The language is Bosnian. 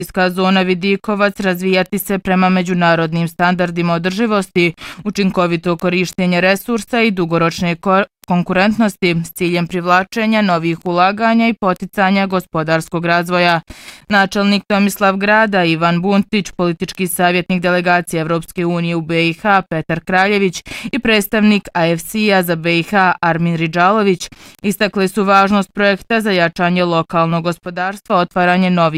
Industrijska zona Vidikovac razvijati se prema međunarodnim standardima održivosti, učinkovito korištenje resursa i dugoročne konkurentnosti s ciljem privlačenja novih ulaganja i poticanja gospodarskog razvoja. Načelnik Tomislav grada Ivan Buntić, politički savjetnik delegacije Evropske unije u BiH Petar Kraljević i predstavnik AFC-a za BiH Armin Ridžalović istakli su važnost projekta za jačanje lokalnog gospodarstva, otvaranje novih